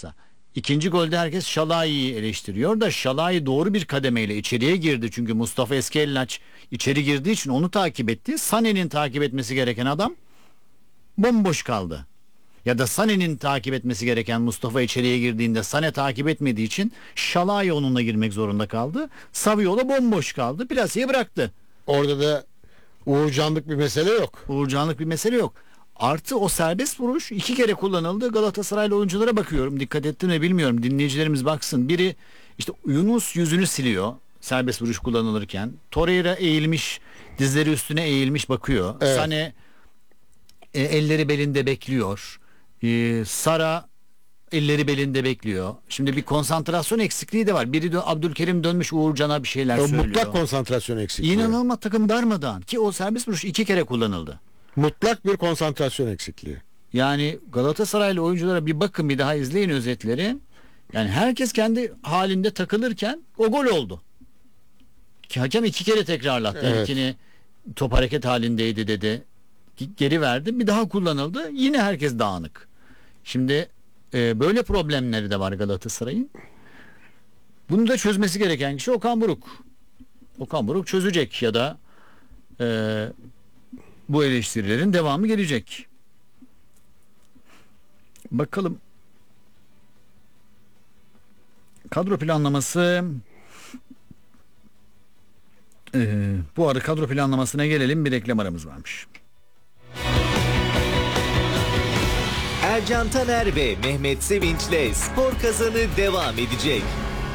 olsa. İkinci golde herkes Şalai'yi eleştiriyor da Şalai doğru bir kademeyle içeriye girdi. Çünkü Mustafa Eskellaç içeri girdiği için onu takip etti. Sané'nin takip etmesi gereken adam bomboş kaldı. Ya da Sané'nin takip etmesi gereken Mustafa içeriye girdiğinde Sané takip etmediği için Şalai onunla girmek zorunda kaldı. Saviola bomboş kaldı. Plaseye bıraktı. Orada da Uğurcanlık bir mesele yok. Uğurcanlık bir mesele yok. Artı o serbest vuruş 2 kere kullanıldı. Galatasaraylı oyunculara bakıyorum. Dikkat ettin mi bilmiyorum. Dinleyicilerimiz baksın. Biri işte Yunus yüzünü siliyor serbest vuruş kullanılırken. Torreira eğilmiş, dizleri üstüne eğilmiş bakıyor. Evet. Sané elleri belinde bekliyor. Sara elleri belinde bekliyor. Şimdi bir konsantrasyon eksikliği de var. Biri de Abdülkerim dönmüş Uğurcan'a bir şeyler söylüyor. Mutlak konsantrasyon eksikliği. İnanılmaz, takım darmadağın ki o serbest vuruş 2 kere kullanıldı. Mutlak bir konsantrasyon eksikliği. Yani Galatasaraylı oyunculara bir bakın, bir daha izleyin özetleri. Yani herkes kendi halinde takılırken o gol oldu. Ki hakem 2 kere tekrarlattı. Evet. İlkini top hareket halindeydi dedi. Geri verdi. Bir daha kullanıldı. Yine herkes dağınık. Şimdi böyle problemleri de var Galatasaray'ın. Bunu da çözmesi gereken kişi Okan Buruk. Okan Buruk çözecek ya da bu eleştirilerin devamı gelecek. Bakalım. Kadro planlaması, bu arada kadro planlamasına gelelim. Bir reklam aramız varmış. Ercan Taner ve Mehmet Sevinç'le Spor Kazanı devam edecek.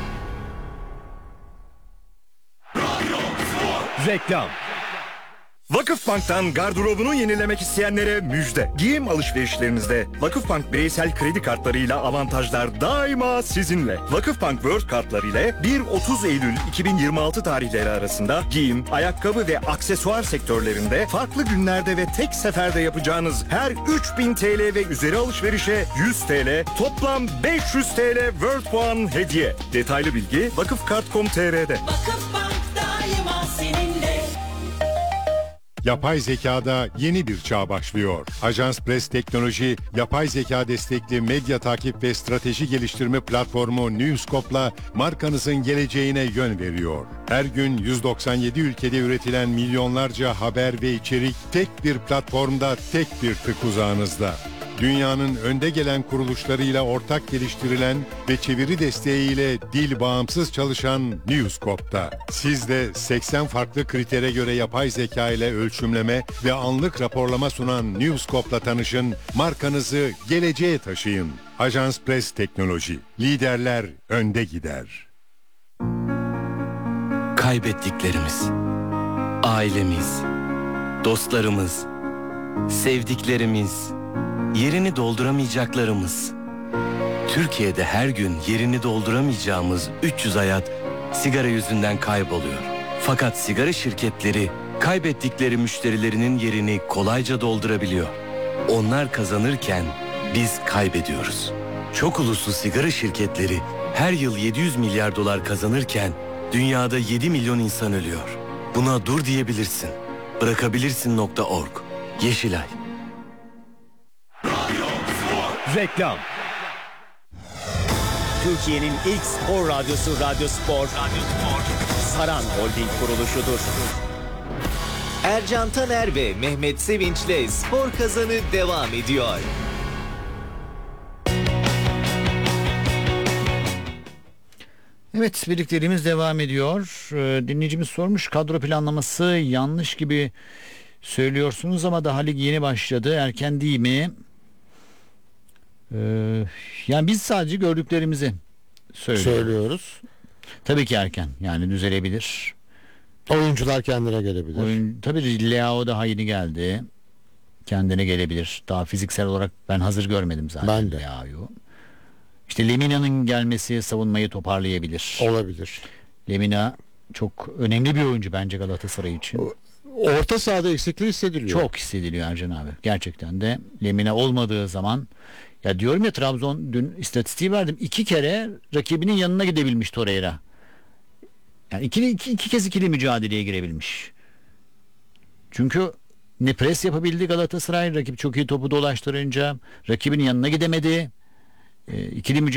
Reklam. Vakıfbank'tan gardırobunu yenilemek isteyenlere müjde. Giyim alışverişlerinizde Vakıfbank bireysel kredi kartlarıyla avantajlar daima sizinle. Vakıfbank World kartları ile 1-30 Eylül 2026 tarihleri arasında giyim, ayakkabı ve aksesuar sektörlerinde farklı günlerde ve tek seferde yapacağınız her 3000 TL ve üzeri alışverişe 100 TL, toplam 500 TL World puan hediye. Detaylı bilgi vakıfkart.com.tr'de. Vakıfbank daima seninle. Yapay zekada yeni bir çağ başlıyor. Ajans Press Teknoloji, yapay zeka destekli medya takip ve strateji geliştirme platformu Newscope'la markanızın geleceğine yön veriyor. Her gün 197 ülkede üretilen milyonlarca haber ve içerik tek bir platformda, tek bir tık uzağınızda. Dünyanın önde gelen kuruluşlarıyla ortak geliştirilen ve çeviri desteğiyle dil bağımsız çalışan Newscope'da. Siz de 80 farklı kritere göre yapay zeka ile ölçümleme ve anlık raporlama sunan Newscope'la tanışın, markanızı geleceğe taşıyın. Ajans Press Teknoloji, liderler önde gider. Kaybettiklerimiz, ailemiz, dostlarımız, sevdiklerimiz, yerini dolduramayacaklarımız. Türkiye'de her gün yerini dolduramayacağımız 300 hayat sigara yüzünden kayboluyor. Fakat sigara şirketleri kaybettikleri müşterilerinin yerini kolayca doldurabiliyor. Onlar kazanırken biz kaybediyoruz. Çok uluslu sigara şirketleri her yıl 700 milyar dolar kazanırken dünyada 7 milyon insan ölüyor. Buna dur diyebilirsin. Bırakabilirsin.org. Yeşilay. Reklam. Türkiye'nin ilk spor radyosu Radyo Spor. Saran Holding kuruluşudur. Ercan Taner ve Mehmet Sevinç'le Spor Kazanı devam ediyor. Evet, birliklerimiz devam ediyor. Dinleyicimiz sormuş, kadro planlaması yanlış gibi söylüyorsunuz ama daha lig yeni başladı. Erken değil mi? Yani biz sadece gördüklerimizi Söylüyoruz. Tabii ki erken. Yani düzelebilir. Oyuncular kendine gelebilir. Tabii Leao daha yeni geldi. Kendine gelebilir. Daha fiziksel olarak ben hazır görmedim zaten Ben de. Leao'yu. İşte Lemina'nın gelmesi savunmayı toparlayabilir. Olabilir. Lemina çok önemli bir oyuncu bence Galatasaray için. Orta sahada eksikliği hissediliyor. Çok hissediliyor Ercan abi. Gerçekten de Lemina olmadığı zaman, ya diyorum ya, Trabzon dün istatistiği verdim. 2 kere rakibinin yanına gidebilmiş Torreira. Yani iki kez ikili mücadeleye girebilmiş. Çünkü ne pres yapabildi Galatasaray, rakip çok iyi topu dolaştırınca rakibinin yanına gidemedi. İkili